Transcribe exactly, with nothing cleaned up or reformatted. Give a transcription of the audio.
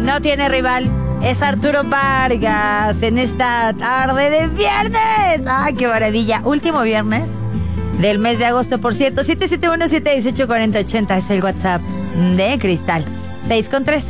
no tiene rival. Es Arturo Vargas en esta tarde de viernes. ¡Ay, qué maravilla! Último viernes del mes de agosto, por cierto. siete siete uno, siete uno ocho, cuatro cero ocho cero es el WhatsApp de Cristal. seis con tres.